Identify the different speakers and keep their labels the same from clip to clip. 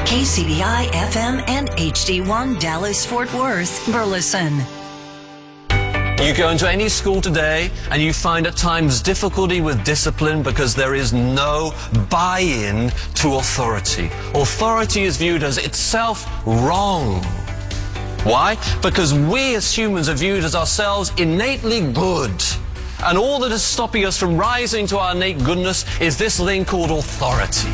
Speaker 1: KCBI FM and HD1 Dallas Fort Worth, Burleson.
Speaker 2: You go into any school today and you find at times difficulty with discipline because there is no buy-in to authority. Authority is viewed as itself wrong. Why? Because we as humans are viewed as ourselves innately good. And all that is stopping us from rising to our innate goodness is this thing called authority.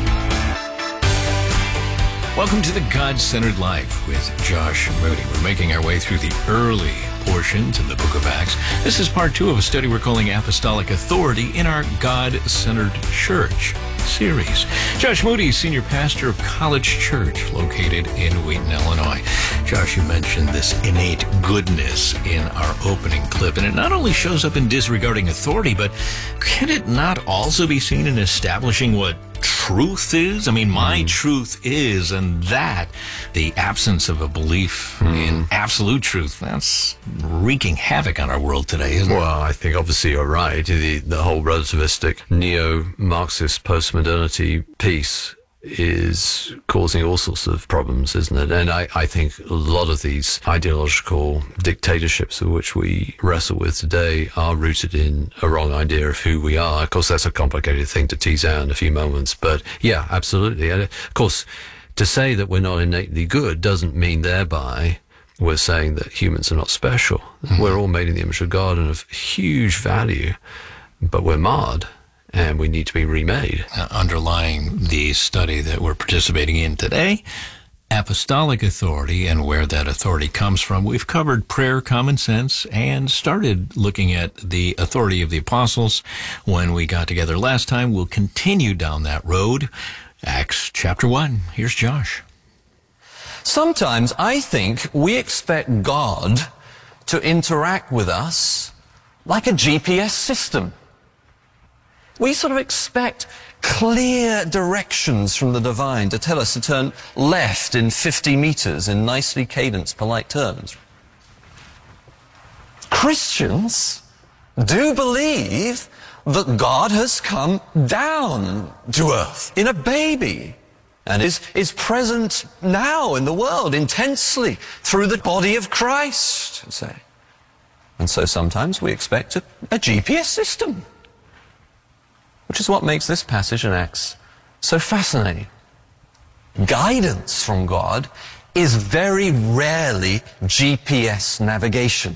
Speaker 3: Welcome to the God-Centered Life with Josh Moody. We're making our way through the early portions of the book of Acts. This is part 2 of a study we're calling Apostolic Authority in our God-Centered Church series. Josh Moody, senior pastor of College Church located in Wheaton, Illinois. Josh, you mentioned this innate goodness in our opening clip, and it not only shows up in disregarding authority, but can it not also be seen in establishing what truth is? I mean, my truth is, and that, the absence of a belief in absolute truth, that's wreaking havoc on our world today, isn't it?
Speaker 4: Well, I think obviously you're right. The whole relativistic neo-Marxist post-modernity piece is causing all sorts of problems, isn't it? And I think a lot of these ideological dictatorships with which we wrestle with today are rooted in a wrong idea of who we are. Of course, that's a complicated thing to tease out in a few moments, but yeah, absolutely. And of course, to say that we're not innately good doesn't mean thereby we're saying that humans are not special. We're all made in the image of God and of huge value, but we're marred. And we need to be remade.
Speaker 3: Underlying the study that we're participating in today, apostolic authority and where that authority comes from. We've covered prayer, common sense, and started looking at the authority of the apostles when we got together last time. We'll continue down that road. Acts chapter 1. Here's Josh.
Speaker 2: Sometimes I think we expect God to interact with us like a GPS system. We sort of expect clear directions from the divine to tell us to turn left in 50 meters in nicely cadenced, polite terms. Christians do believe that God has come down to earth in a baby and is present now in the world intensely through the body of Christ, say. And so sometimes we expect a GPS system, which is what makes this passage in Acts so fascinating. Guidance from God is very rarely GPS navigation.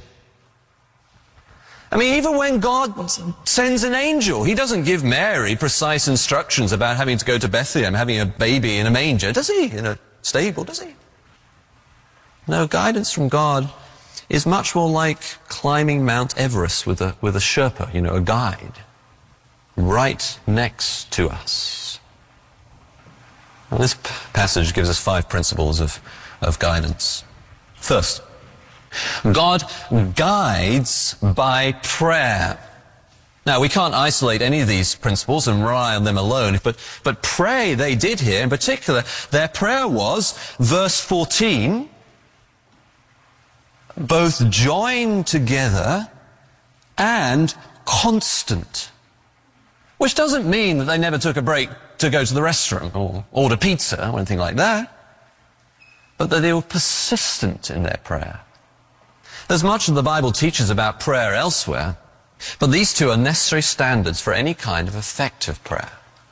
Speaker 2: I mean, even when God sends an angel, he doesn't give Mary precise instructions about having to go to Bethlehem, having a baby in a manger, does he? In a stable, does he? No, guidance from God is much more like climbing Mount Everest with a Sherpa, a guide, right next to us. Well, this passage gives us 5 principles of guidance. First, God guides by prayer. Now, we can't isolate any of these principles and rely on them alone, but pray they did here. In particular, their prayer was, verse 14, both joined together and constant. Which doesn't mean that they never took a break to go to the restaurant or order pizza or anything like that, but that they were persistent in their prayer. There's much that the Bible teaches about prayer elsewhere, but these 2 are necessary standards for any kind of effective prayer.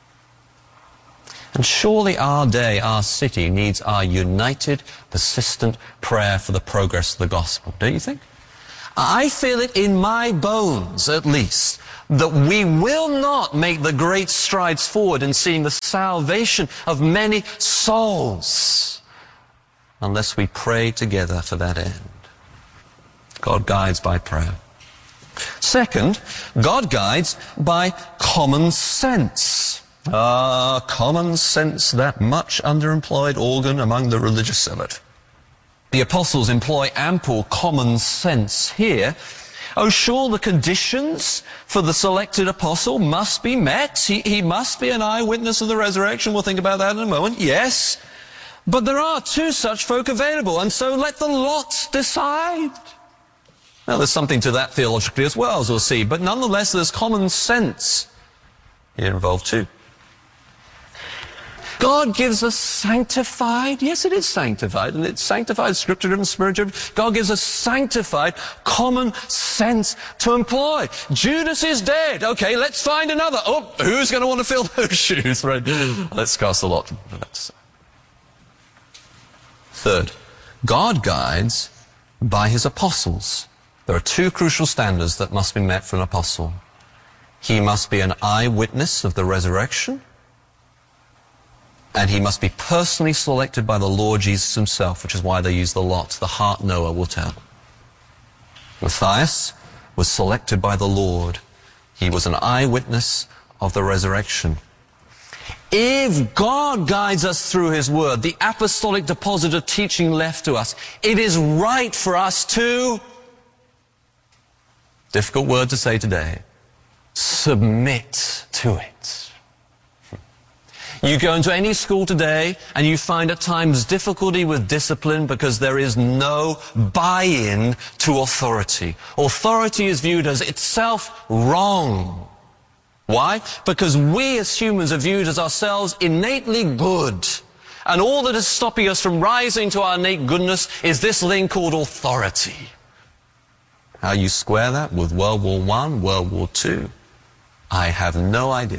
Speaker 2: And surely our day, our city, needs our united, persistent prayer for the progress of the gospel, don't you think? I feel it in my bones, at least, that we will not make the great strides forward in seeing the salvation of many souls unless we pray together for that end. God guides by prayer. Second, God guides by common sense. Common sense, that much underemployed organ among the religious elect. The apostles employ ample common sense here. Oh, sure, the conditions for the selected apostle must be met. He must be an eyewitness of the resurrection. We'll think about that in a moment. Yes. But there are 2 such folk available, and so let the lot decide. Now, there's something to that theologically as well, as we'll see, but nonetheless, there's common sense here involved too. God gives us sanctified, yes, it is sanctified, and it's sanctified, scripture-driven, spirit-driven. God gives us sanctified common sense to employ. Judas is dead. Okay, let's find another. Oh, who's going to want to fill those shoes? Right. Let's cast a lot. Third, God guides by his apostles. There are two crucial standards that must be met for an apostle. He must be an eyewitness of the resurrection, and he must be personally selected by the Lord Jesus himself, which is why they use the lot. The heart knower will tell. Matthias was selected by the Lord. He was an eyewitness of the resurrection. If God guides us through his word, the apostolic deposit of teaching left to us, it is right for us to, difficult word to say today, submit to it. You go into any school today and you find at times difficulty with discipline because there is no buy-in to authority. Authority is viewed as itself wrong. Why? Because we as humans are viewed as ourselves innately good. And all that is stopping us from rising to our innate goodness is this thing called authority. How you square that with World War I, World War II, I have no idea.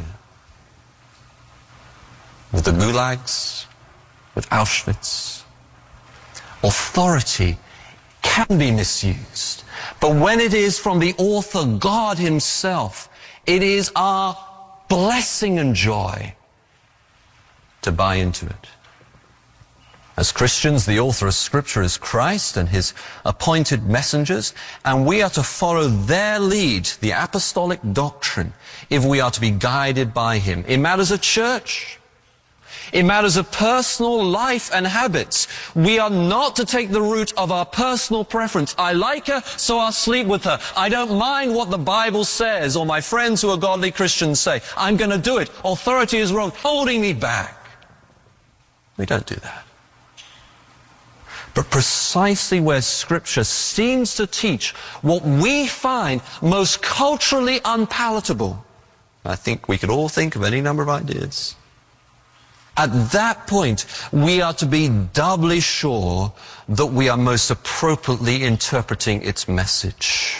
Speaker 2: With the gulags, with Auschwitz, authority can be misused. But when it is from the author, God himself, it is our blessing and joy to buy into it. As Christians, the author of Scripture is Christ and his appointed messengers, and we are to follow their lead, the apostolic doctrine, if we are to be guided by him. In matters of church, in matters of personal life and habits, we are not to take the route of our personal preference. I like her, so I'll sleep with her. I don't mind what the Bible says or my friends who are godly Christians say. I'm going to do it. Authority is wrong, holding me back. We don't do that. But precisely where Scripture seems to teach what we find most culturally unpalatable, I think we could all think of any number of ideas. At that point, we are to be doubly sure that we are most appropriately interpreting its message.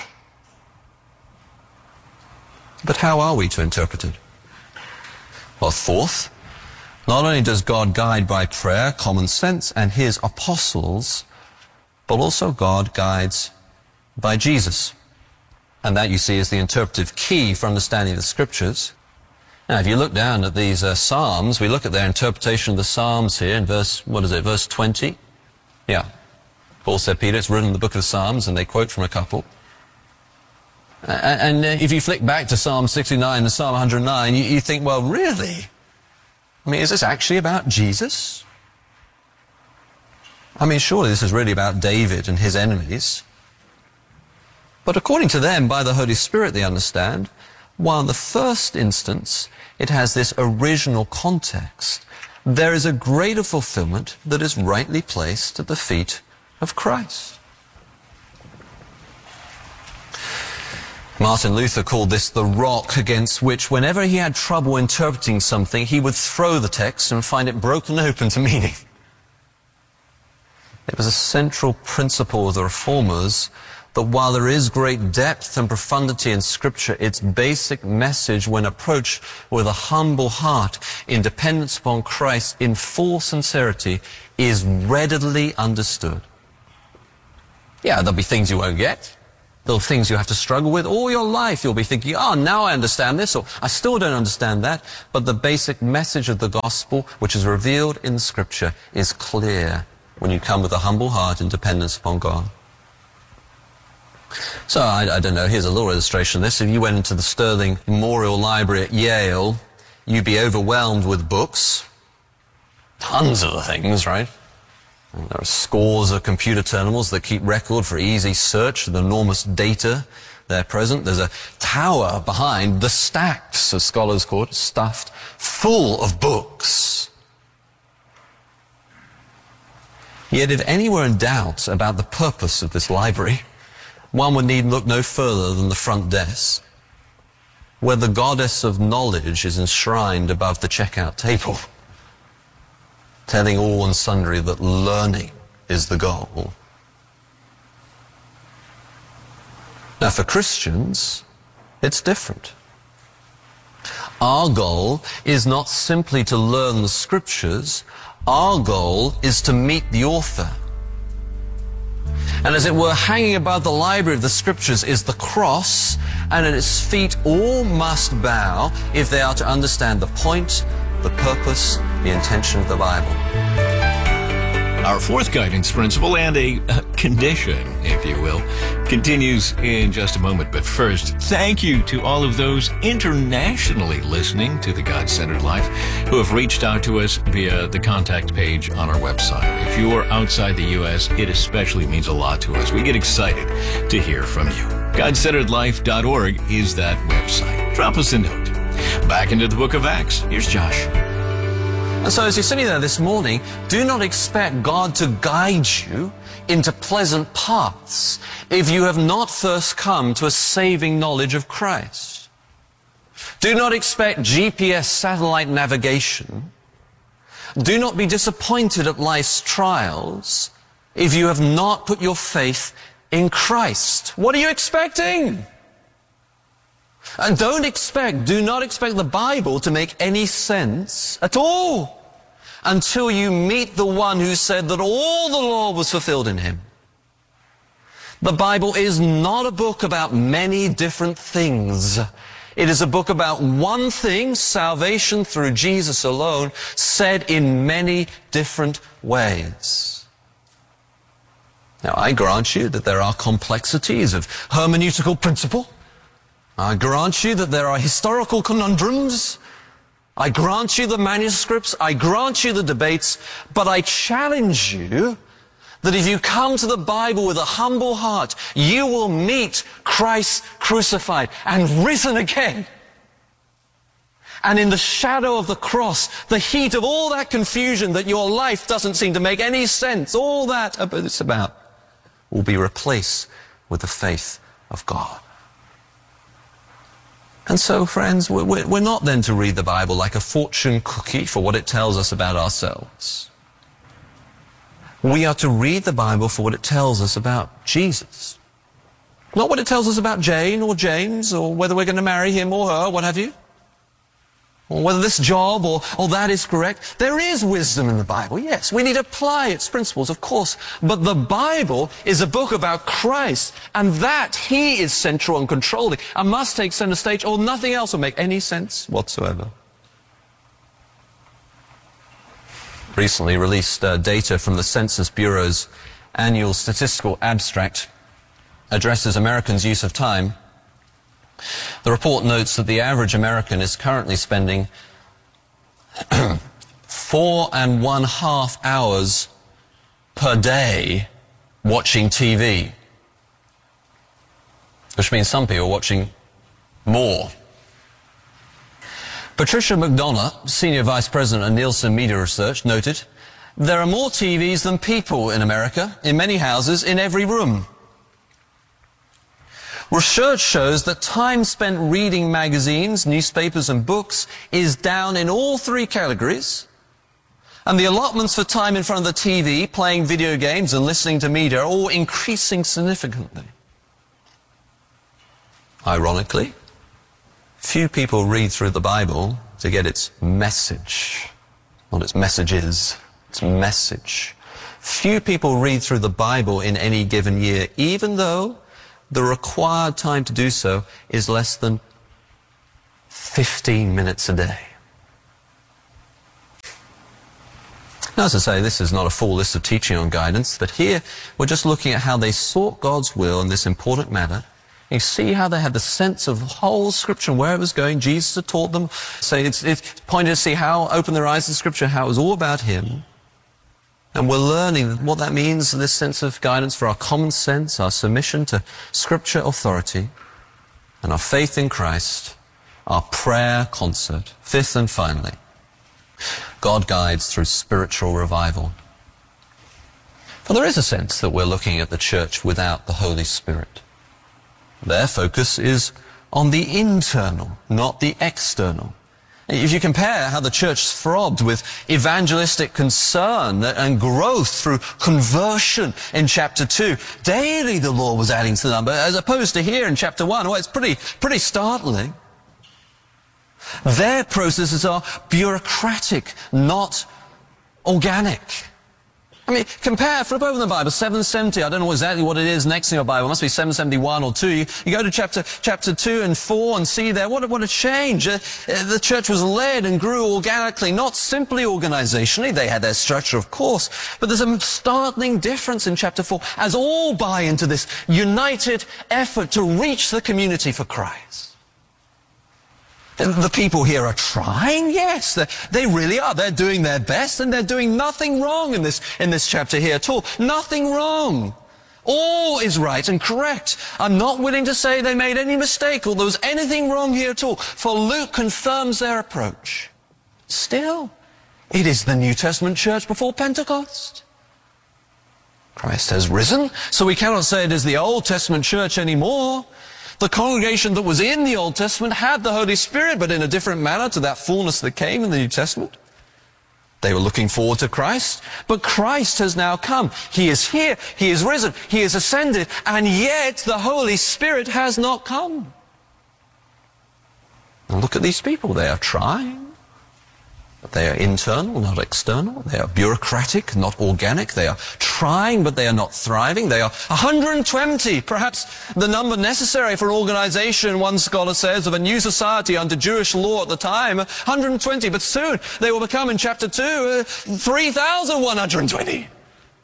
Speaker 2: But how are we to interpret it? Well, fourth, not only does God guide by prayer, common sense, and his apostles, but also God guides by Jesus. And that, you see, is the interpretive key for understanding the Scriptures. Now, if you look down at these Psalms, we look at their interpretation of the Psalms here in verse 20? Yeah. Paul said, Peter, it's written in the book of Psalms, and they quote from a couple. And if you flick back to Psalm 69 and Psalm 109, you think, well, really? I mean, is this actually about Jesus? I mean, surely this is really about David and his enemies. But according to them, by the Holy Spirit, they understand, while in the first instance it has this original context, there is a greater fulfillment that is rightly placed at the feet of Christ. Martin Luther called this the rock against which, whenever he had trouble interpreting something, he would throw the text and find it broken open to meaning. It was a central principle of the Reformers that while there is great depth and profundity in Scripture, its basic message, when approached with a humble heart in dependence upon Christ in full sincerity, is readily understood. Yeah, there'll be things you won't get. There'll be things you have to struggle with all your life. You'll be thinking, oh, now I understand this, or I still don't understand that. But the basic message of the gospel, which is revealed in Scripture, is clear when you come with a humble heart in dependence upon God. So, I don't know, here's a little illustration of this. If you went into the Sterling Memorial Library at Yale, you'd be overwhelmed with books. Tons of the things, right? And there are scores of computer terminals that keep record for easy search of the enormous data there present. There's a tower behind the stacks, as scholars call it, stuffed, full of books. Yet if any were in doubt about the purpose of this library, one would need look no further than the front desk, where the goddess of knowledge is enshrined above the checkout table. telling all and sundry that learning is the goal. Now for Christians, it's different. Our goal is not simply to learn the scriptures, our goal is to meet the author. And as it were, hanging above the library of the scriptures is the cross, and at its feet all must bow if they are to understand the point, the purpose, the intention of the Bible.
Speaker 3: Our fourth guidance principle, and a condition, if you will, continues in just a moment. But first, thank you to all of those internationally listening to the God-Centered Life who have reached out to us via the contact page on our website. If you are outside the U.S., it especially means a lot to us. We get excited to hear from you. GodCenteredLife.org is that website. Drop us a note. Back into the book of Acts. Here's Josh.
Speaker 2: And so as you're sitting there this morning, do not expect God to guide you into pleasant paths if you have not first come to a saving knowledge of Christ. Do not expect GPS satellite navigation. Do not be disappointed at life's trials if you have not put your faith in Christ. What are you expecting? And do not expect the Bible to make any sense at all until you meet the one who said that all the law was fulfilled in him. The Bible is not a book about many different things. It is a book about one thing, salvation through Jesus alone, said in many different ways. Now, I grant you that there are complexities of hermeneutical principle. I grant you that there are historical conundrums. I grant you the manuscripts. I grant you the debates. But I challenge you that if you come to the Bible with a humble heart, you will meet Christ crucified and risen again. And in the shadow of the cross, the heat of all that confusion that your life doesn't seem to make any sense, all that it's about, will be replaced with the faith of God. And so, friends, we're not then to read the Bible like a fortune cookie for what it tells us about ourselves. We are to read the Bible for what it tells us about Jesus. Not what it tells us about Jane or James, or whether we're going to marry him or her, what have you. Or whether this job or that is correct. There is wisdom in the Bible, yes. We need to apply its principles, of course. But the Bible is a book about Christ, and that he is central and controlling, and must take center stage, or nothing else will make any sense whatsoever. Recently released data from the Census Bureau's annual statistical abstract addresses Americans' use of time. The report notes that the average American is currently spending 4.5 hours per day watching TV, which means some people are watching more. Patricia McDonough, Senior Vice President of Nielsen Media Research, noted, "There are more TVs than people in America, in many houses, in every room." Research shows that time spent reading magazines, newspapers and books is down in all three categories, and the allotments for time in front of the TV, playing video games and listening to media are all increasing significantly. Ironically, few people read through the Bible to get its message, not its messages, its message. Few people read through the Bible in any given year, even though the required time to do so is less than 15 minutes a day. Now, as I say, this is not a full list of teaching on guidance, but here we're just looking at how they sought God's will in this important matter. You see how they had the sense of the whole Scripture and where it was going. Jesus had taught them. So it's pointed to see how, open their eyes to Scripture, how it was all about him. And we're learning what that means, this sense of guidance for our common sense, our submission to Scripture authority, and our faith in Christ, our prayer concert. Fifth and finally, God guides through spiritual revival. For there is a sense that we're looking at the church without the Holy Spirit. Their focus is on the internal, not the external. If you compare how the church throbbed with evangelistic concern and growth through conversion in chapter 2, daily the Lord was adding to the number, as opposed to here in chapter 1. Well, it's pretty startling. Their processes are bureaucratic, not organic. I mean, compare, flip open the Bible, 770, I don't know exactly what it is next in your Bible, it must be 771 or 2. You go to chapter 2 and 4 and see there, what a change. The church was led and grew organically, not simply organizationally. They had their structure, of course, but there's a startling difference in chapter 4 as all buy into this united effort to reach the community for Christ. The people here are trying, yes, they really are. They're doing their best, and they're doing nothing wrong in this chapter here at all. Nothing wrong. All is right and correct. I'm not willing to say they made any mistake or there was anything wrong here at all, for Luke confirms their approach. Still, it is the New Testament church before Pentecost. Christ has risen, so we cannot say it is the Old Testament church anymore. The congregation that was in the Old Testament had the Holy Spirit, but in a different manner to that fullness that came in the New Testament. They were looking forward to Christ, but Christ has now come. He is here, He is risen, He is ascended, and yet the Holy Spirit has not come. And look at these people. They are trying. But they are internal, not external. They are bureaucratic, not organic. They are trying, but they are not thriving. They are 120, perhaps the number necessary for an organization, one scholar says, of a new society under Jewish law at the time. 120, but soon they will become, in chapter 2, 3,120.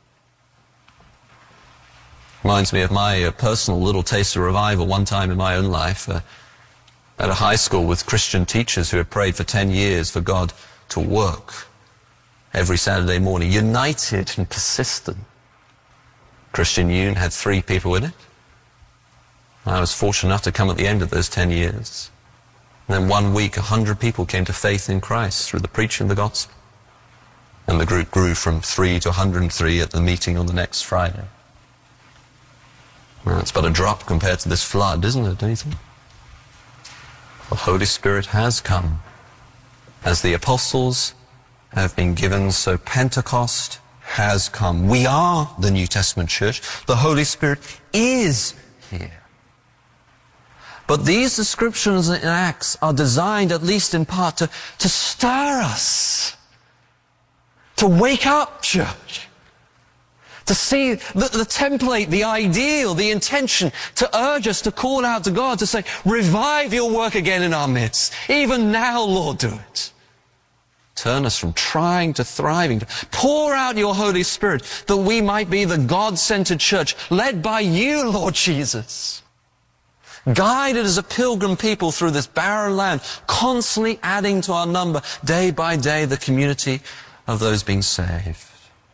Speaker 2: Reminds me of my personal little taste of revival one time in my own life. At a high school with Christian teachers who had prayed for 10 years for God to work every Saturday morning, united and persistent. Christian Union had 3 people in it. I was fortunate enough to come at the end of those 10 years. And then one week, 100 people came to faith in Christ through the preaching of the gospel. And the group grew from 3 to 103 at the meeting on the next Friday. Well, it's but a drop compared to this flood, isn't it, don't you think? The Holy Spirit has come. As the apostles have been given, so Pentecost has come. We are the New Testament church. The Holy Spirit is here. But these descriptions in Acts are designed, at least in part, to stir us, to wake up, church, to see the template, the ideal, the intention, to urge us to call out to God, to say, revive your work again in our midst. Even now, Lord, do it. Turn us from trying to thriving. Pour out your Holy Spirit that we might be the God-centered church led by you, Lord Jesus. Guided as a pilgrim people through this barren land, constantly adding to our number, day by day, the community of those being saved.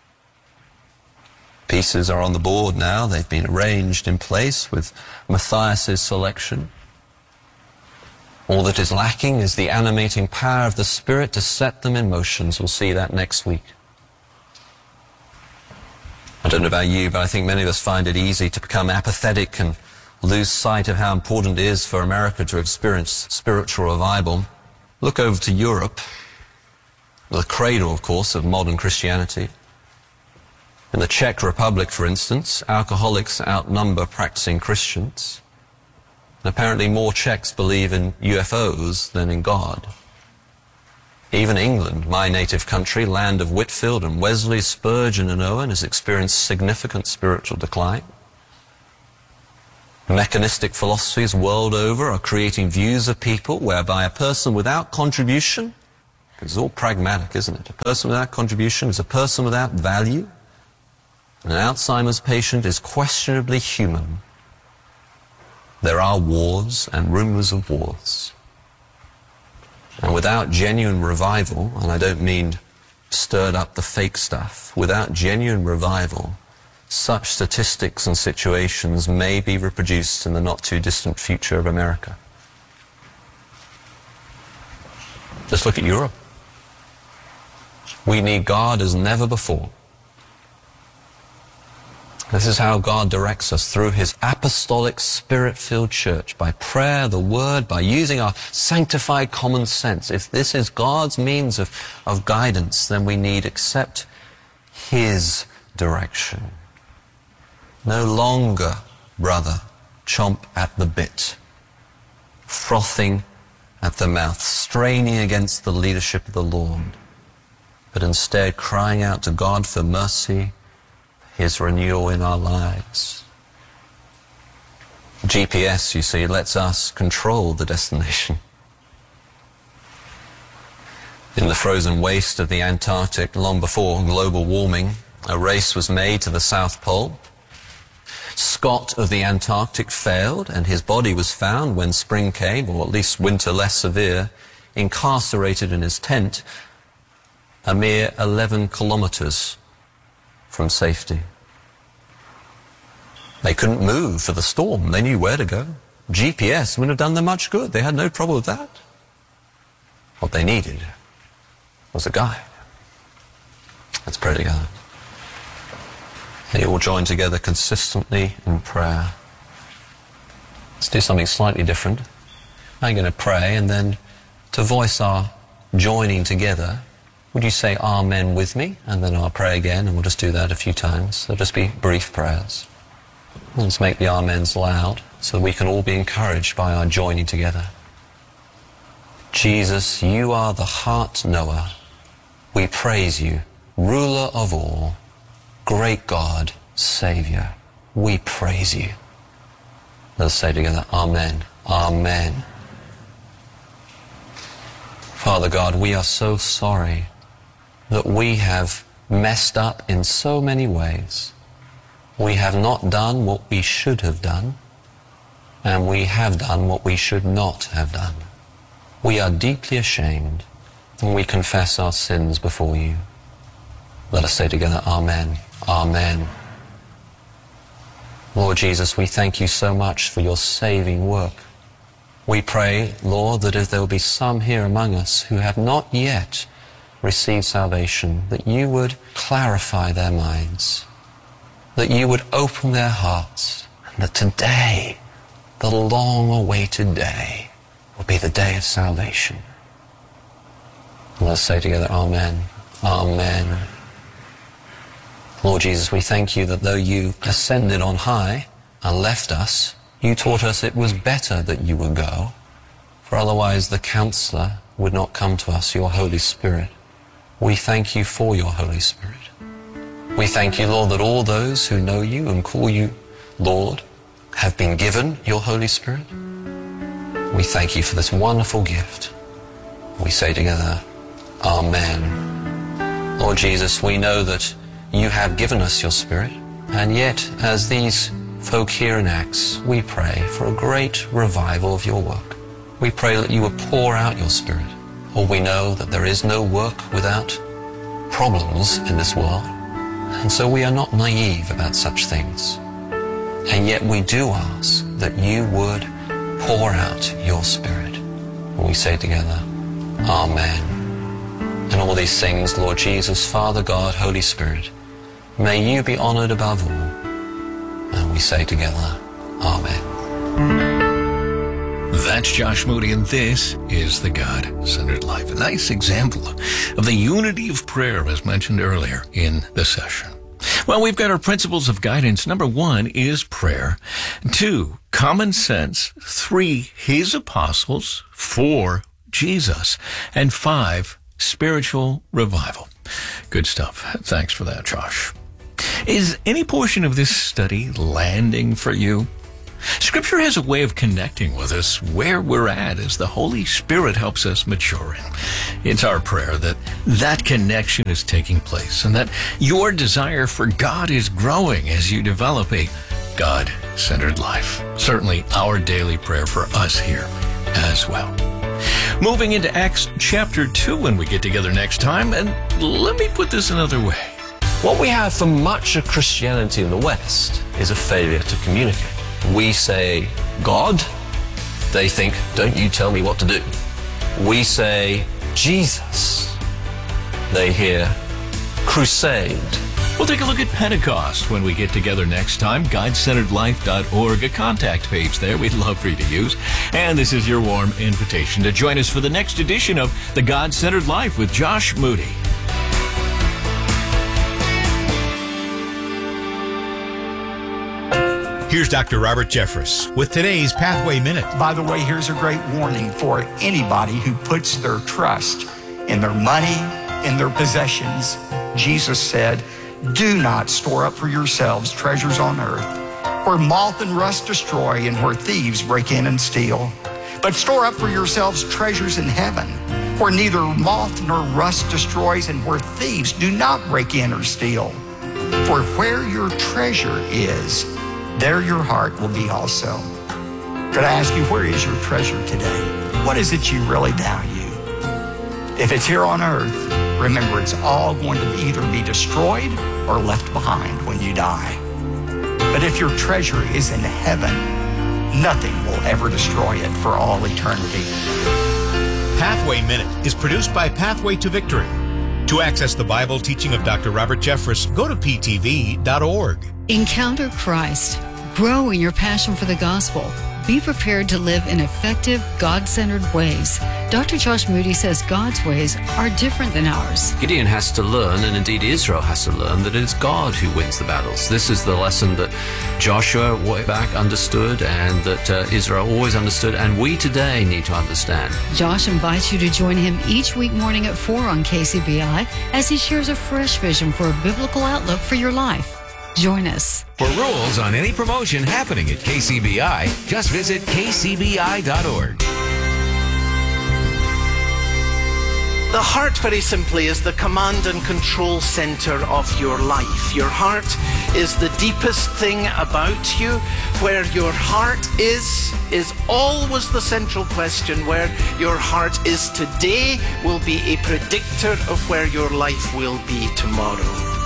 Speaker 2: Pieces are on the board now. They've been arranged in place with Matthias's selection. All that is lacking is the animating power of the Spirit to set them in motion. We'll see that next week. I don't know about you, but I think many of us find it easy to become apathetic and lose sight of how important it is for America to experience spiritual revival. Look over to Europe, the cradle, of course, of modern Christianity. In the Czech Republic, for instance, alcoholics outnumber practicing Christians. And apparently more Czechs believe in UFOs than in God. Even England, my native country, land of Whitefield and Wesley, Spurgeon and Owen, has experienced significant spiritual decline. Mechanistic philosophies world over are creating views of people whereby a person without contribution, it's all pragmatic, isn't it? A person without contribution is a person without value. An Alzheimer's patient is questionably human. There are wars and rumors of wars. And without genuine revival, and I don't mean stirred up the fake stuff, without genuine revival, such statistics and situations may be reproduced in the not too distant future of America. Just look at Europe. We need God as never before. This is how God directs us through his apostolic spirit-filled church, by prayer, the word, by using our sanctified common sense. If this is God's means of guidance, then we need accept his direction. No longer, brother, chomp at the bit, frothing at the mouth, straining against the leadership of the Lord, but instead crying out to God for mercy, his renewal in our lives. GPS, you see, lets us control the destination. In the frozen waste of the Antarctic, long before global warming, a race was made to the South Pole. Scott of the Antarctic failed, and his body was found when spring came, or at least winter less severe, incarcerated in his tent, a mere 11 kilometers from safety. They couldn't move for the storm. They knew where to go. GPS wouldn't have done them much good. They had no trouble with that. What they needed was a guide. Let's pray together. They all join together consistently in prayer. Let's do something slightly different. I'm going to pray, and then to voice our joining together, would you say Amen with me? And then I'll pray again, and we'll just do that a few times. They'll just be brief prayers. Let's make the Amens loud so we can all be encouraged by our joining together. Jesus, you are the heart knower. We praise you, ruler of all, great God, Savior. We praise you. Let's say together, Amen. Amen. Father God, we are so sorry that we have messed up in so many ways. We have not done what we should have done, and we have done what we should not have done. We are deeply ashamed, and we confess our sins before you. Let us say together, Amen. Amen. Lord Jesus, we thank you so much for your saving work. We pray, Lord, that if there will be some here among us who have not yet received salvation, that you would clarify their minds, that you would open their hearts, and that today, the long-awaited day, will be the day of salvation. And let's say together, Amen. Amen. Lord Jesus, we thank you that though you ascended on high and left us, you taught us it was better that you would go, for otherwise the Counselor would not come to us, your Holy Spirit. We thank you for your Holy Spirit. We thank you, Lord, that all those who know you and call you Lord have been given your Holy Spirit. We thank you for this wonderful gift. We say together, Amen. Lord Jesus, we know that you have given us your Spirit, and yet, as these folk here in Acts, we pray for a great revival of your work. We pray that you would pour out your Spirit. For we know that there is no work without problems in this world, and so we are not naive about such things. And yet we do ask that you would pour out your Spirit. And we say together, Amen. And all these things, Lord Jesus, Father God, Holy Spirit, may you be honored above all. And we say together, Amen.
Speaker 3: That's Josh Moody, and this is the God-Centered Life. A nice example of the unity of prayer, as mentioned earlier in the session. Well, we've got our principles of guidance. Number 1 is prayer. 2, common sense. 3, his apostles. 4, Jesus. And 5, spiritual revival. Good stuff. Thanks for that, Josh. Is any portion of this study landing for you? Scripture has a way of connecting with us where we're at as the Holy Spirit helps us mature in. It's our prayer that that connection is taking place and that your desire for God is growing as you develop a God-centered life. Certainly our daily prayer for us here as well. Moving into Acts chapter 2 when we get together next time, and let me put this another way.
Speaker 2: What we have for much of Christianity in the West is a failure to communicate. We say, God. They think, don't you tell me what to do. We say, Jesus. They hear, crusade.
Speaker 3: We'll take a look at Pentecost when we get together next time. GodCenteredLife.org, a contact page there we'd love for you to use. And this is your warm invitation to join us for the next edition of The God-Centered Life with Josh Moody.
Speaker 5: Here's Dr. Robert Jeffress with today's Pathway Minute.
Speaker 6: By the way, here's a great warning for anybody who puts their trust in their money, in their possessions. Jesus said, "Do not store up for yourselves treasures on earth, where moth and rust destroy and where thieves break in and steal. But store up for yourselves treasures in heaven, where neither moth nor rust destroys and where thieves do not break in or steal. For where your treasure is, there your heart will be also." Could I ask you, where is your treasure today? What is it you really value? If it's here on earth, remember it's all going to either be destroyed or left behind when you die. But if your treasure is in heaven, nothing will ever destroy it for all eternity.
Speaker 5: Pathway Minute is produced by Pathway to Victory. To access the Bible teaching of Dr. Robert Jeffress, go to ptv.org.
Speaker 7: Encounter Christ. Grow in your passion for the gospel. Be prepared to live in effective, God-centered ways. Dr. Josh Moody says God's ways are different than ours.
Speaker 4: Gideon has to learn, and indeed Israel has to learn, that it is God who wins the battles. This is the lesson that Joshua way back understood, and that Israel always understood, and we today need to understand.
Speaker 7: Josh invites you to join him each week morning at 4 on KCBI as he shares a fresh vision for a biblical outlook for your life. Join us.
Speaker 8: For rules on any promotion happening at KCBI, just visit kcbi.org.
Speaker 9: The heart, very simply, is the command and control center of your life. Your heart is the deepest thing about you. Where your heart is always the central question. Where your heart is today will be a predictor of where your life will be tomorrow.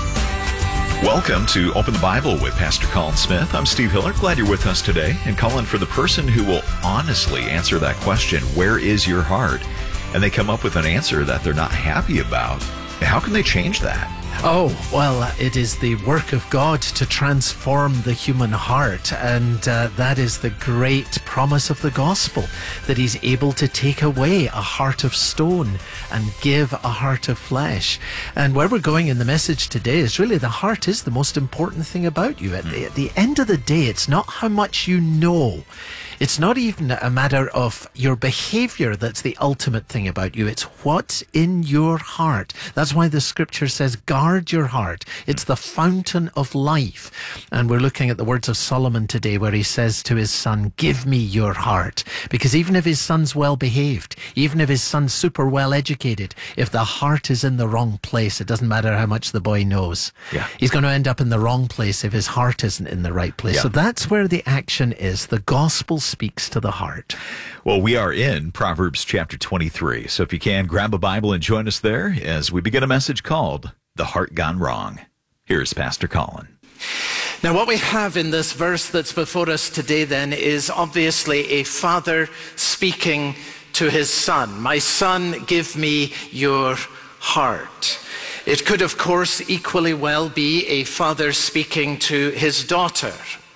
Speaker 10: Welcome to Open the Bible with Pastor Colin Smith. I'm Steve Hiller. Glad you're with us today. And Colin, for the person who will honestly answer that question, where is your heart? And they come up with an answer that they're not happy about, how can they change that?
Speaker 11: Oh, well, it is the work of God to transform the human heart, and that is the great promise of the gospel, that he's able to take away a heart of stone and give a heart of flesh. And where we're going in the message today is really the heart is the most important thing about you. At the end of the day, it's not how much you know. It's not even a matter of your behavior that's the ultimate thing about you. It's what's in your heart. That's why the scripture says, guard your heart. It's the fountain of life. And we're looking at the words of Solomon today, where he says to his son, give me your heart. Because even if his son's well behaved, even if his son's super well educated, if the heart is in the wrong place, it doesn't matter how much the boy knows.
Speaker 10: Yeah.
Speaker 11: He's going to end up in the wrong place if his heart isn't in the right place.
Speaker 10: Yeah.
Speaker 11: So that's where the action is. The gospel speaks to the heart.
Speaker 10: Well, we are in Proverbs chapter 23. So if you can, grab a Bible and join us there as we begin a message called The Heart Gone Wrong. Here's Pastor Colin.
Speaker 9: Now, what we have in this verse that's before us today then is obviously a father speaking to his son. My son, give me your heart. It could, of course, equally well be a father speaking to his daughter.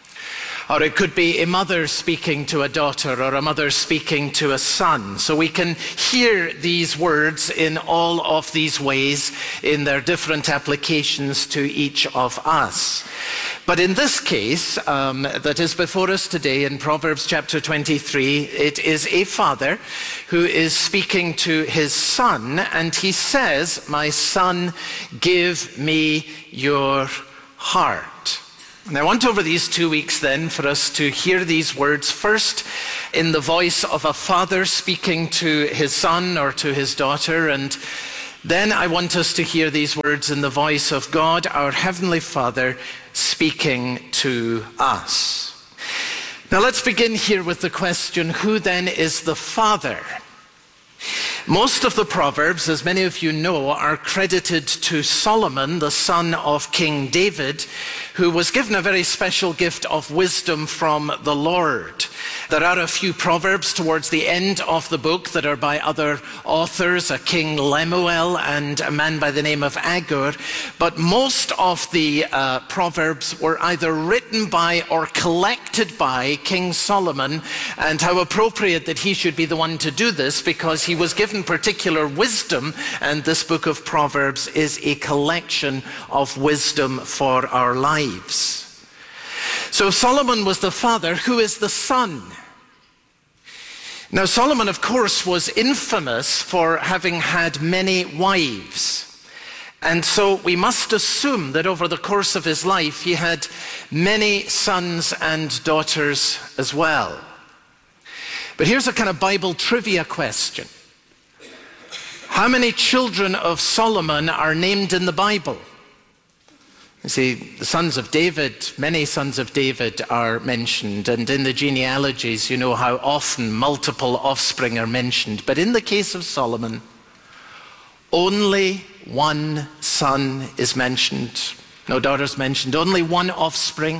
Speaker 9: Or it could be a mother speaking to a daughter, or a mother speaking to a son. So we can hear these words in all of these ways in their different applications to each of us. But in this case that is before us today in Proverbs chapter 23, it is a father who is speaking to his son, and he says, my son, give me your heart. And I want over these 2 weeks then for us to hear these words first in the voice of a father speaking to his son or to his daughter, and then I want us to hear these words in the voice of God, our Heavenly Father, speaking to us. Now let's begin here with the question, who then is the father? Most of the Proverbs, as many of you know, are credited to Solomon, the son of King David, who was given a very special gift of wisdom from the Lord. There are a few Proverbs towards the end of the book that are by other authors, a King Lemuel and a man by the name of Agur, but most of the Proverbs were either written by or collected by King Solomon, and how appropriate that he should be the one to do this, because he was given particular wisdom, and this book of Proverbs is a collection of wisdom for our lives. So Solomon was the father. Who is the son? Now Solomon, of course, was infamous for having had many wives. And so we must assume that over the course of his life, he had many sons and daughters as well. But here's a kind of Bible trivia question. How many children of Solomon are named in the Bible? You see, the sons of David, many sons of David are mentioned, and in the genealogies, you know how often multiple offspring are mentioned. But in the case of Solomon, only one son is mentioned, no daughters mentioned, only one offspring.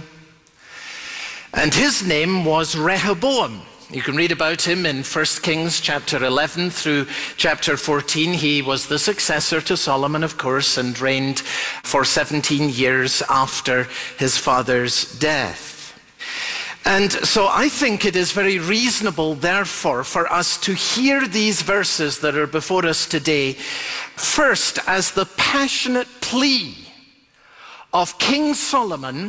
Speaker 9: And his name was Rehoboam. You can read about him in 1 Kings chapter 11 through chapter 14. He was the successor to Solomon, of course, and reigned for 17 years after his father's death. And so I think it is very reasonable, therefore, for us to hear these verses that are before us today, first as the passionate plea of King Solomon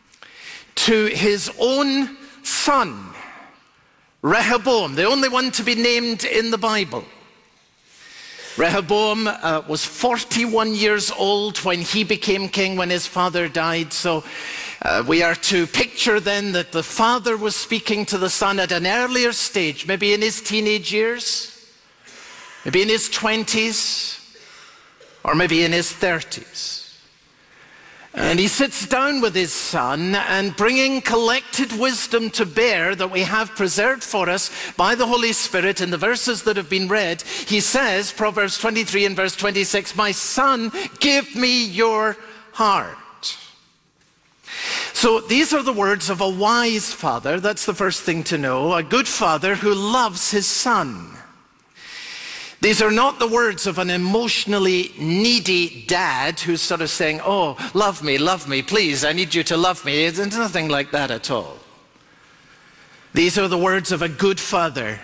Speaker 9: to his own son, Rehoboam, the only one to be named in the Bible. Rehoboam was 41 years old when he became king, when his father died. So we are to picture then that the father was speaking to the son at an earlier stage, maybe in his teenage years, maybe in his 20s, or maybe in his 30s. And he sits down with his son, and bringing collected wisdom to bear that we have preserved for us by the Holy Spirit in the verses that have been read, he says, Proverbs 23 and verse 26, "My son, give me your heart." So these are the words of a wise father. That's the first thing to know. A good father who loves his son. These are not the words of an emotionally needy dad who's sort of saying, "Oh, love me, please, I need you to love me." It's nothing like that at all. These are the words of a good father,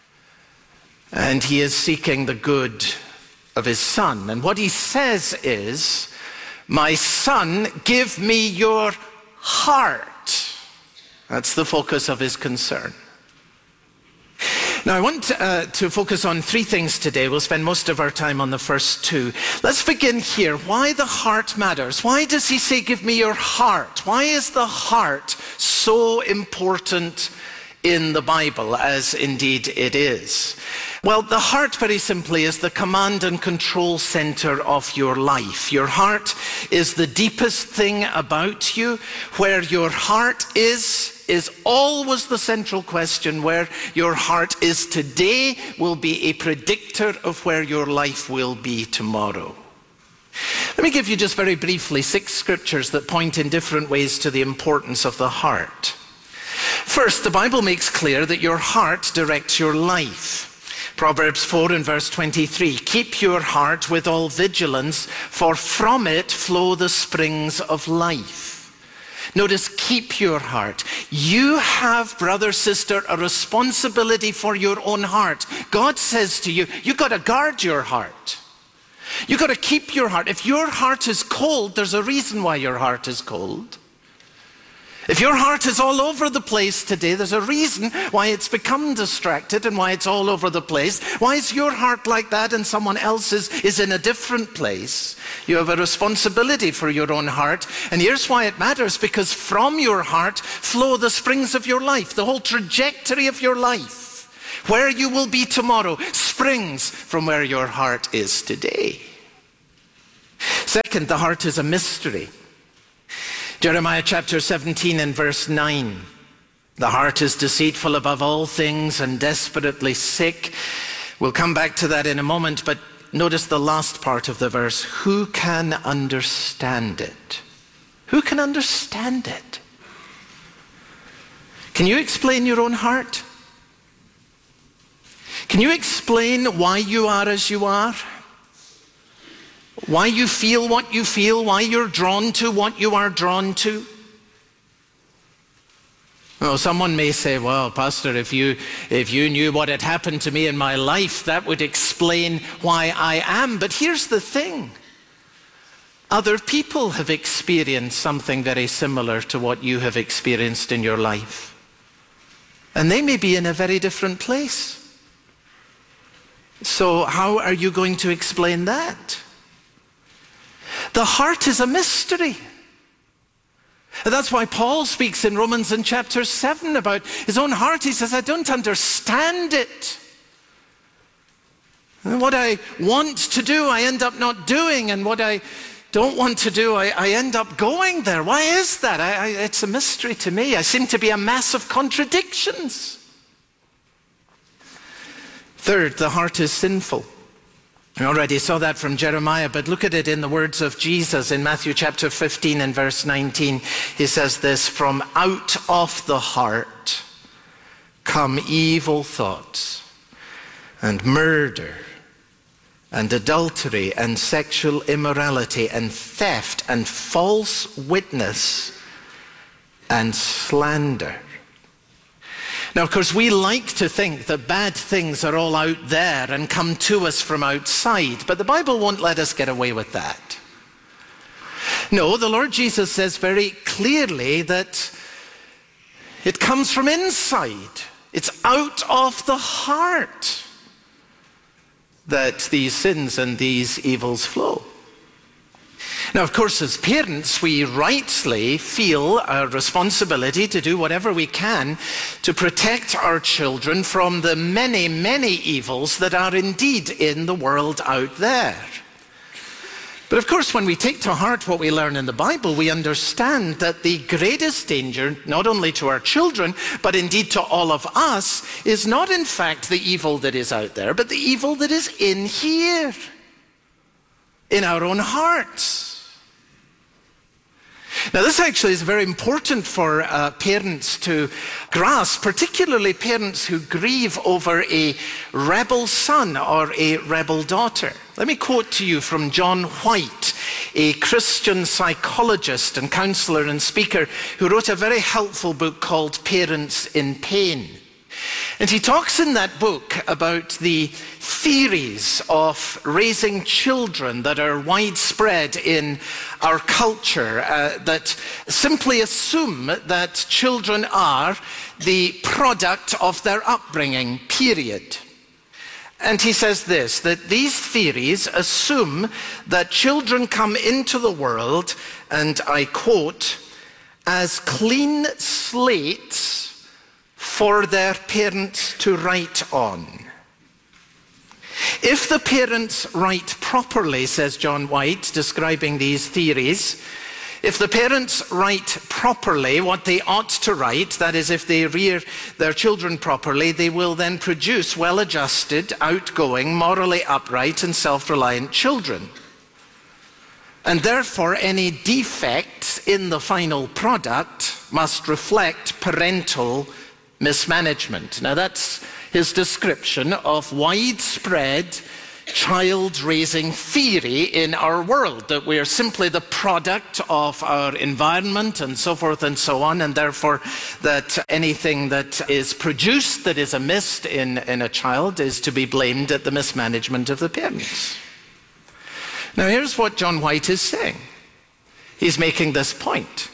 Speaker 9: and he is seeking the good of his son. And what he says is, "My son, give me your heart." That's the focus of his concern. Now, I want to focus on three things today. We'll spend most of our time on the first two. Let's begin here. Why the heart matters. Why does he say, "Give me your heart"? Why is the heart so important in the Bible, as indeed it is? Well, the heart, very simply, is the command and control center of your life. Your heart is the deepest thing about you. Where your heart is always the central question. Where your heart is today will be a predictor of where your life will be tomorrow. Let me give you just very briefly 6 scriptures that point in different ways to the importance of the heart. First, the Bible makes clear that your heart directs your life. Proverbs 4 and verse 23, "Keep your heart with all vigilance, for from it flow the springs of life." Notice, keep your heart. You have, brother, sister, a responsibility for your own heart. God says to you, you've got to guard your heart. You've got to keep your heart. If your heart is cold, there's a reason why your heart is cold. If your heart is all over the place today, there's a reason why it's become distracted and why it's all over the place. Why is your heart like that and someone else's is in a different place? You have a responsibility for your own heart. And here's why it matters, because from your heart flow the springs of your life. The whole trajectory of your life, where you will be tomorrow, springs from where your heart is today. Second, the heart is a mystery. Jeremiah chapter 17 and verse 9. "The heart is deceitful above all things and desperately sick. We'll come back to that in a moment, but notice the last part of the verse. Who can understand it? Who can understand it? Can you explain your own heart? Can you explain why you are as you are? Why you feel what you feel? Why you're drawn to what you are drawn to? Oh, someone may say, well, Pastor, if you knew what had happened to me in my life, that would explain why I am. But here's the thing. Other people have experienced something very similar to what you have experienced in your life. And they may be in a very different place. So how are you going to explain that? The heart is a mystery. And that's why Paul speaks in Romans in chapter 7 about his own heart. He says, I don't understand it. And what I want to do, I end up not doing. And what I don't want to do, I end up going there. Why is that? It's a mystery to me. I seem to be a mass of contradictions. Third, the heart is sinful. We already saw that from Jeremiah, but look at it in the words of Jesus in Matthew chapter 15 and verse 19. He says this, from out of the heart come evil thoughts and murder and adultery and sexual immorality and theft and false witness and slander. Now, of course, we like to think that bad things are all out there and come to us from outside, but the Bible won't let us get away with that. No, the Lord Jesus says very clearly that it comes from inside. It's out of the heart that these sins and these evils flow. Now, of course, as parents, we rightly feel a responsibility to do whatever we can to protect our children from the many, many evils that are indeed in the world out there. But of course, when we take to heart what we learn in the Bible, we understand that the greatest danger, not only to our children, but indeed to all of us, is not in fact the evil that is out there, but the evil that is in here, in our own hearts. Now, this actually is very important for parents to grasp, particularly parents who grieve over a rebel son or a rebel daughter. Let me quote to you from John White, a Christian psychologist and counselor and speaker who wrote a very helpful book called Parents in Pain. And he talks in that book about the theories of raising children that are widespread in our culture that simply assume that children are the product of their upbringing, period. And he says this, that these theories assume that children come into the world, and I quote, as clean slates for their parents to write on. If the parents write properly, says John White, describing these theories, if the parents write properly what they ought to write, that is, if they rear their children properly, they will then produce well-adjusted, outgoing, morally upright, and self-reliant children. And therefore, any defects in the final product must reflect parental mismanagement. Now, that's his description of widespread child-raising theory in our world, that we are simply the product of our environment and so forth and so on, and therefore that anything that is produced that is amiss in a child is to be blamed at the mismanagement of the parents. Now, here's what John White is saying. He's making this point.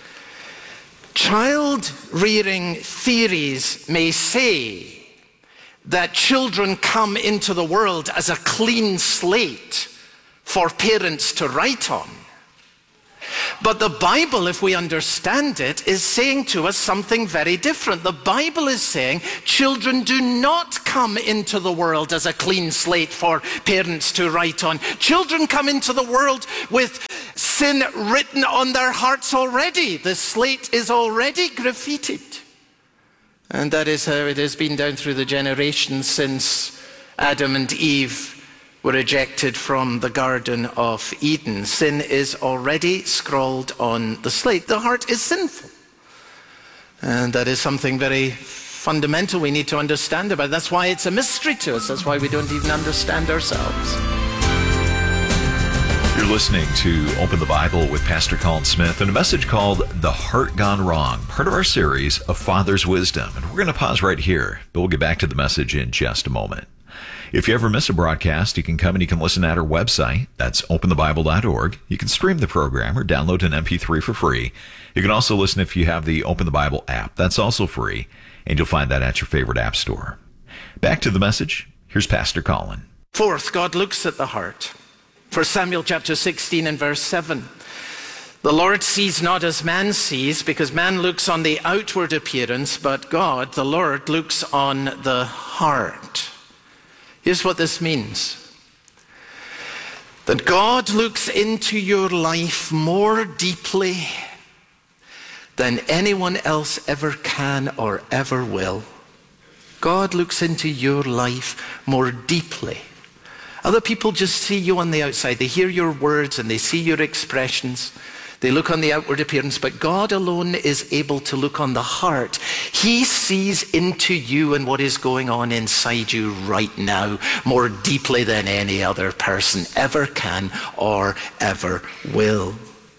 Speaker 9: Child-rearing theories may say that children come into the world as a clean slate for parents to write on. But the Bible, if we understand it, is saying to us something very different. The Bible is saying children do not come into the world as a clean slate for parents to write on. Children come into the world with sin written on their hearts already. The slate is already graffitied. And that is how it has been down through the generations since Adam and Eve were ejected from the Garden of Eden. Sin is already scrawled on the slate. The heart is sinful. And that is something very fundamental we need to understand about it. That's why it's a mystery to us. That's why we don't even understand ourselves.
Speaker 10: You're listening to Open the Bible with Pastor Colin Smith and a message called The Heart Gone Wrong, part of our series of Father's Wisdom. And we're going to pause right here, but we'll get back to the message in just a moment. If you ever miss a broadcast, you can come and you can listen at our website. That's openthebible.org. You can stream the program or download an MP3 for free. You can also listen if you have the Open the Bible app. That's also free, and you'll find that at your favorite app store. Back to the message. Here's Pastor Colin.
Speaker 9: Fourth, God looks at the heart. 1 Samuel chapter 16 and verse 7. The Lord sees not as man sees, because man looks on the outward appearance, but God, the Lord, looks on the heart. Here's what this means. That God looks into your life more deeply than anyone else ever can or ever will. God looks into your life more deeply. Other people just see you on the outside. They hear your words and they see your expressions. They look on the outward appearance, but God alone is able to look on the heart. He sees into you and what is going on inside you right now more deeply than any other person ever can or ever will.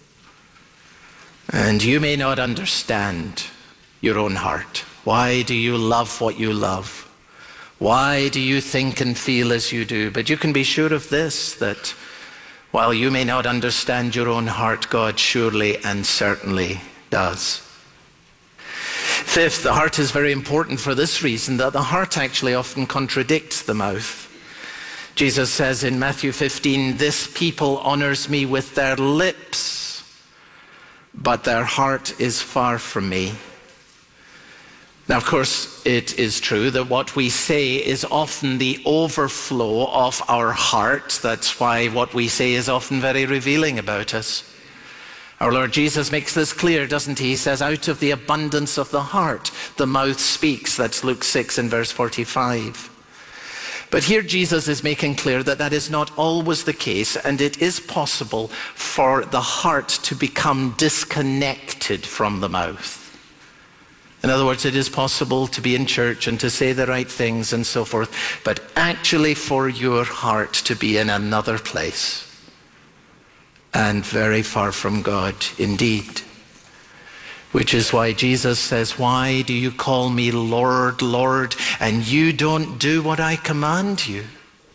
Speaker 9: And you may not understand your own heart. Why do you love what you love? Why do you think and feel as you do? But you can be sure of this, that while you may not understand your own heart, God surely and certainly does. Fifth, the heart is very important for this reason, that the heart actually often contradicts the mouth. Jesus says in Matthew 15, "This people honors me with their lips, but their heart is far from me." Now, of course, it is true that what we say is often the overflow of our heart. That's why what we say is often very revealing about us. Our Lord Jesus makes this clear, doesn't he? He says, out of the abundance of the heart, the mouth speaks. That's Luke 6 and verse 45. But here Jesus is making clear that that is not always the case, and it is possible for the heart to become disconnected from the mouth. In other words, it is possible to be in church and to say the right things and so forth, but actually for your heart to be in another place and very far from God indeed. Which is why Jesus says, "Why do you call me Lord, Lord, and you don't do what I command you?"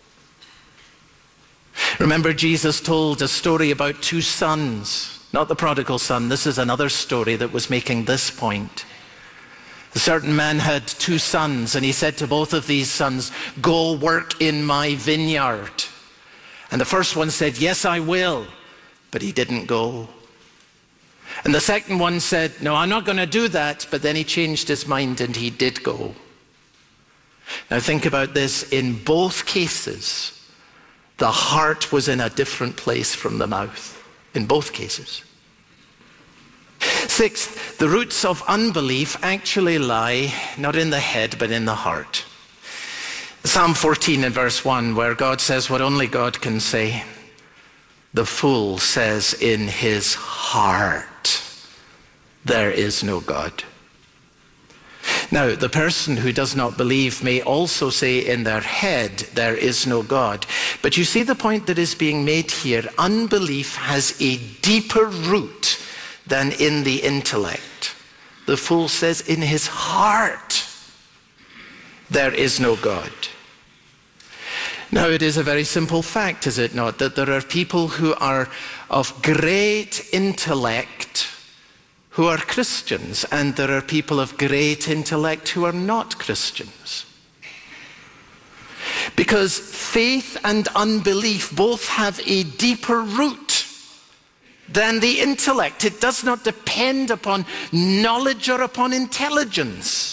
Speaker 9: Remember, Jesus told a story about two sons, not the prodigal son. This is another story that was making this point. A certain man had two sons, and he said to both of these sons, "Go work in my vineyard." And the first one said, "Yes, I will," but he didn't go. And the second one said, "No, I'm not going to do that," but then he changed his mind and he did go. Now think about this. In both cases, the heart was in a different place from the mouth. In both cases. Sixth, the roots of unbelief actually lie not in the head, but in the heart. Psalm 14 and verse 1, where God says what only God can say. The fool says in his heart, there is no God. Now, the person who does not believe may also say in their head, there is no God. But you see the point that is being made here. Unbelief has a deeper root than in the intellect. The fool says in his heart, there is no God. Now, it is a very simple fact, is it not, that there are people who are of great intellect who are Christians, and there are people of great intellect who are not Christians. Because faith and unbelief both have a deeper root than the intellect. It does not depend upon knowledge or upon intelligence.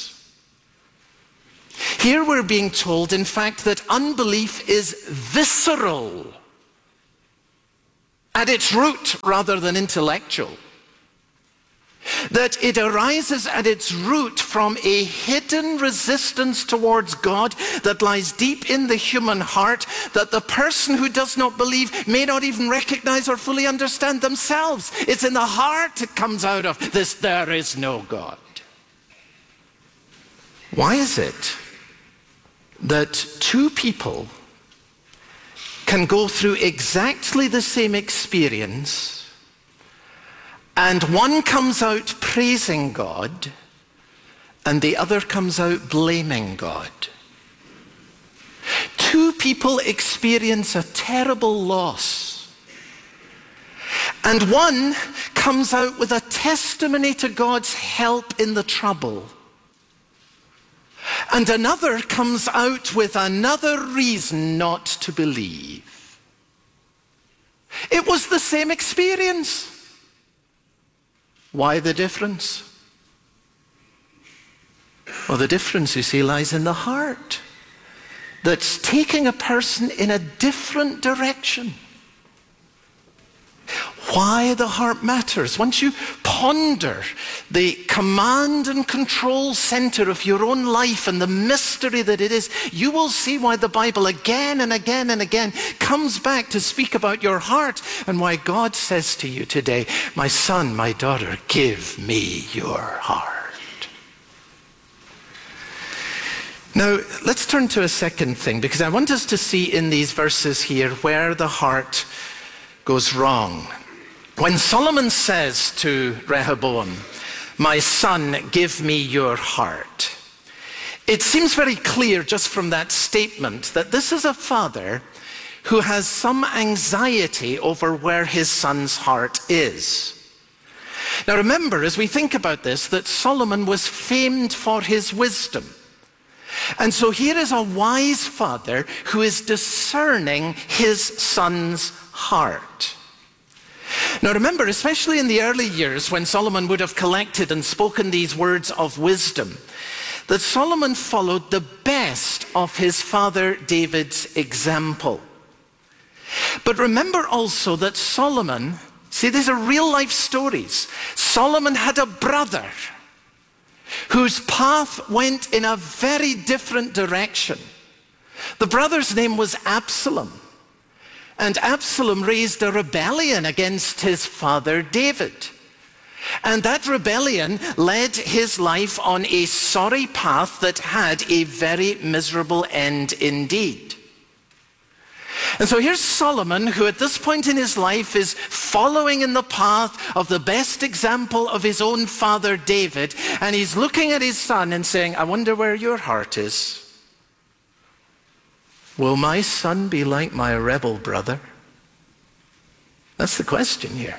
Speaker 9: Here we're being told, in fact, that unbelief is visceral at its root rather than intellectual. that it arises at its root from a hidden resistance towards God that lies deep in the human heart, that the person who does not believe may not even recognize or fully understand themselves. It's in the heart it comes out of this, there is no God. Why is it that two people can go through exactly the same experience, and one comes out praising God and the other comes out blaming God? Two people experience a terrible loss, and one comes out with a testimony to God's help in the trouble, and another comes out with another reason not to believe. It was the same experience. Why the difference? Well, the difference, you see, lies in the heart that's taking a person in a different direction. Why the heart matters. Once you ponder the command and control center of your own life and the mystery that it is, you will see why the Bible again and again and again comes back to speak about your heart, and why God says to you today, my son, my daughter, give me your heart. Now, let's turn to a second thing, because I want us to see in these verses here where the heart goes wrong. When Solomon says to Rehoboam, my son, give me your heart, it seems very clear just from that statement that this is a father who has some anxiety over where his son's heart is. Now remember, as we think about this, that Solomon was famed for his wisdom. And so here is a wise father who is discerning his son's heart. Now remember, especially in the early years when Solomon would have collected and spoken these words of wisdom, that Solomon followed the best of his father David's example. But remember also that Solomon, see, these are real life stories. Solomon had a brother whose path went in a very different direction. The brother's name was Absalom. And Absalom raised a rebellion against his father David. And that rebellion led his life on a sorry path that had a very miserable end indeed. And so here's Solomon, who at this point in his life is following in the path of the best example of his own father David, and he's looking at his son and saying, I wonder where your heart is. Will my son be like my rebel brother? That's the question here.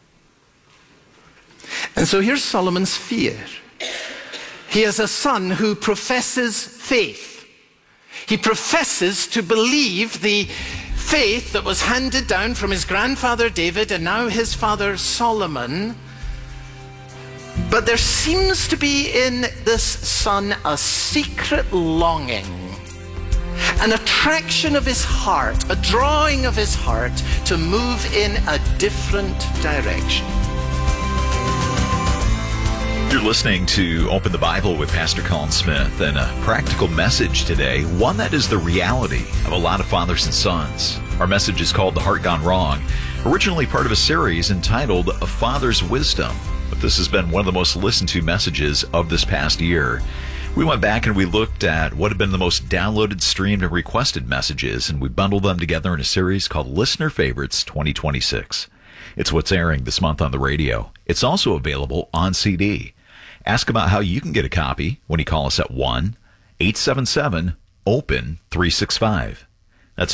Speaker 9: And so here's Solomon's fear. He has a son who professes faith. He professes to believe the faith that was handed down from his grandfather David and now his father Solomon. But there seems to be in this son a secret longing, an attraction of his heart, a drawing of his heart to move in a different direction.
Speaker 10: You're listening to Open the Bible with Pastor Colin Smith, and a practical message today, one that is the reality of a lot of fathers and sons. Our message is called The Heart Gone Wrong, originally part of a series entitled A Father's Wisdom. But this has been one of the most listened to messages of this past year. We went back and we looked at what had been the most downloaded, streamed, and requested messages, and we bundled them together in a series called Listener Favorites 2026. It's what's airing this month on the radio. It's also available on CD. Ask about how you can get a copy when you call us at 1-877-OPEN-365. That's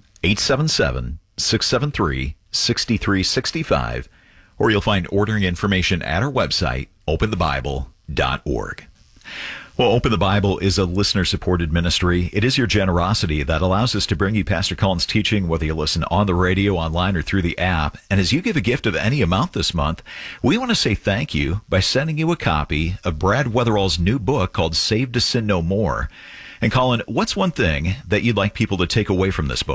Speaker 10: 1-877-673-6365. Or you'll find ordering information at our website, openthebible.org. Well, Open the Bible is a listener-supported ministry. It is your generosity that allows us to bring you Pastor Colin's teaching, whether you listen on the radio, online, or through the app. And as you give a gift of any amount this month, we want to say thank you by sending you a copy of Brad Weatherall's new book called Saved to Sin No More. And Colin, what's one thing that you'd like people to take away from this book?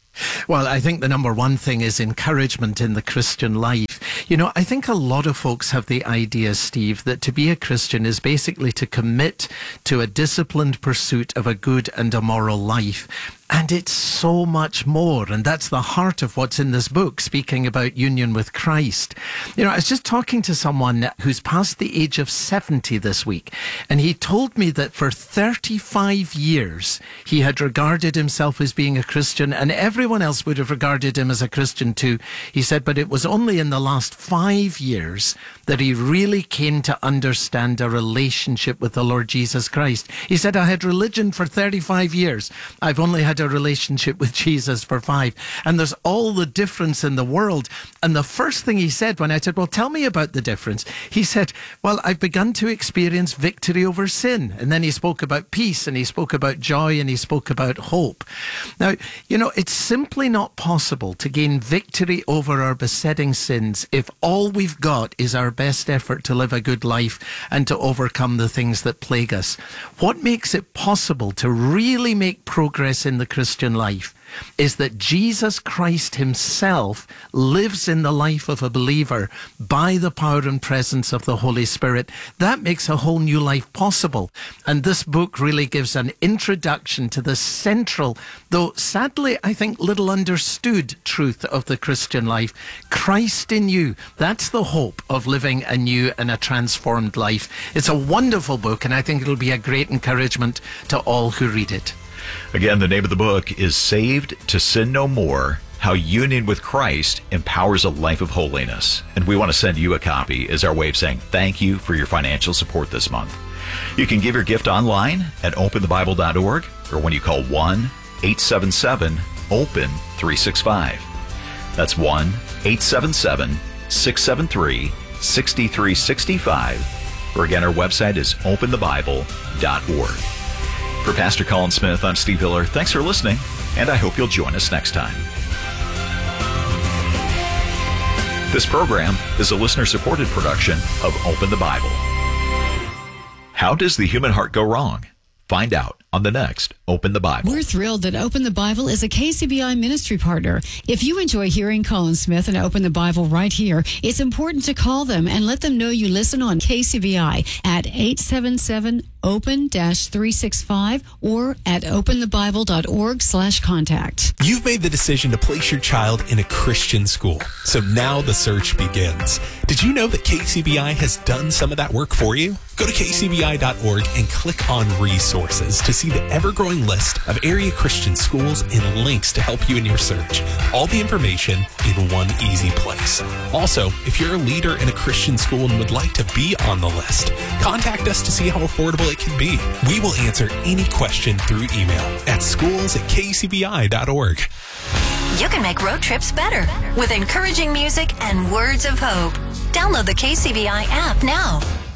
Speaker 11: Well, I think the number one thing is encouragement in the Christian life. You know, I think a lot of folks have the idea, Steve, that to be a Christian is basically to commit to a disciplined pursuit of a good and a moral life. And it's so much more. And that's the heart of what's in this book, speaking about union with Christ. You know, I was just talking to someone who's past the age of 70 this week, and he told me that for 35 years, he had regarded himself as being a Christian, and everyone else would have regarded him as a Christian too. He said, but it was only in the last 5 years that he really came to understand a relationship with the Lord Jesus Christ. He said, I had religion for 35 years. I've only had a relationship with Jesus for 5. And there's all the difference in the world. And the first thing he said when I said, well, tell me about the difference. He said, well, I've begun to experience victory over sin. And then he spoke about peace, and he spoke about joy, and he spoke about hope. Now, you know, it's simply not possible to gain victory over our besetting sins if all we've got is our best effort to live a good life and to overcome the things that plague us. What makes it possible to really make progress in the Christian life is that Jesus Christ himself lives in the life of a believer by the power and presence of the Holy Spirit. That makes a whole new life possible. And this book really gives an introduction to the central, though sadly I think little understood, truth of the Christian life. Christ in you. That's the hope of living a new and a transformed life. It's a wonderful book, and I think it'll be a great encouragement to all who read it.
Speaker 10: Again, the name of the book is Saved to Sin No More, How Union with Christ Empowers a Life of Holiness. And we want to send you a copy as our way of saying thank you for your financial support this month. You can give your gift online at openthebible.org or when you call 1-877-OPEN-365. That's 1-877-673-6365. Or again, our website is openthebible.org. For Pastor Colin Smith, I'm Steve Hiller. Thanks for listening, and I hope you'll join us next time. This program is a listener-supported production of Open the Bible. How does the human heart go wrong? Find out on the next Open the Bible.
Speaker 7: We're thrilled that Open the Bible is a KCBI ministry partner. If you enjoy hearing Colin Smith and Open the Bible right here, it's important to call them and let them know you listen on KCBI at 877-OPEN-365 or at openthebible.org/contact.
Speaker 12: You've made the decision to place your child in a Christian school, so now the search begins. Did you know that KCBI has done some of that work for you? Go to kcbi.org and click on resources to see the ever-growing list of area Christian schools and links to help you in your search. All the information in one easy place. Also, if you're a leader in a Christian school and would like to be on the list, contact us to see how affordable it can be. We will answer any question through email at schools@kcbi.org.
Speaker 1: You can make road trips better with encouraging music and words of hope. Download the KCBI app now.